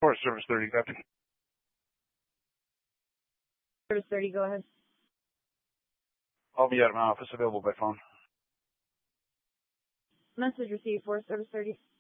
Forest Service 30, Captain. Service 30, go ahead. I'll be out of my office, available by phone. Message received, Forest Service 30.